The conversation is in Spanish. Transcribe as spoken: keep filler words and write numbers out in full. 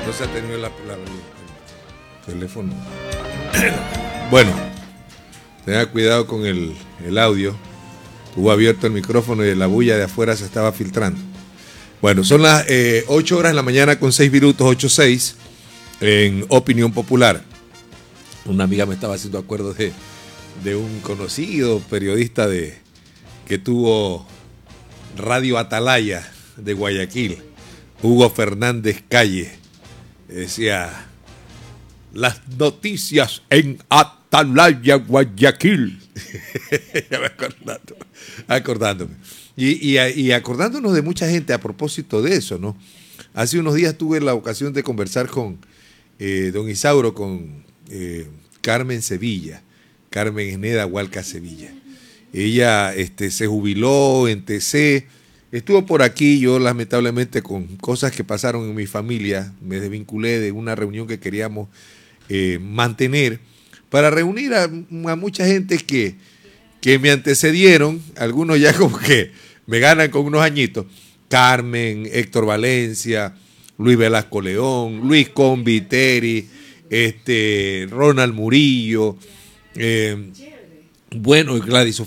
No se ha tenido la, la, el teléfono. Bueno, tenga cuidado con el, el audio. Hubo abierto el micrófono y la bulla de afuera se estaba filtrando. Bueno, son las eh, ocho horas de la mañana con seis minutos, ocho seis, en Opinión Popular. Una amiga me estaba haciendo acuerdo de, de un conocido periodista de, que tuvo Radio Atalaya de Guayaquil, Hugo Fernández Calle. Decía, las noticias en Atalaya, Guayaquil. Ya me acordando, acordándome. Y, y, y acordándonos de mucha gente a propósito de eso, ¿no? Hace unos días tuve la ocasión de conversar con eh, don Isauro, con eh, Carmen Sevilla, Carmen Eneda Hualca Sevilla. Ella este, se jubiló en T C, estuvo por aquí, yo lamentablemente con cosas que pasaron en mi familia, me desvinculé de una reunión que queríamos eh, mantener para reunir a, a mucha gente que, que me antecedieron, algunos ya como que me ganan con unos añitos, Carmen, Héctor Valencia, Luis Velasco León, Luis Conviteri, este, Ronald Murillo, eh, bueno, Gladys